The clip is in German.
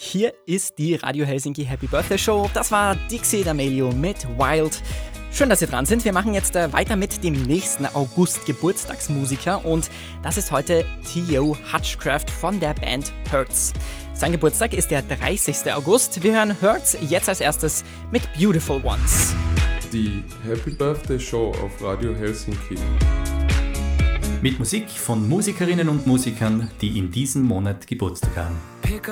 Hier ist die Radio Helsinki Happy Birthday Show. Das war Dixie D'Amelio mit Wild. Schön, dass Sie dran sind. Wir machen jetzt weiter mit dem nächsten August-Geburtstagsmusiker und das ist heute Theo Hutchcraft von der Band Hurts. Sein Geburtstag ist der 30. August. Wir hören Hurts jetzt als erstes mit Beautiful Ones. Die Happy Birthday Show auf Radio Helsinki. Mit Musik von Musikerinnen und Musikern, die in diesem Monat Geburtstag haben.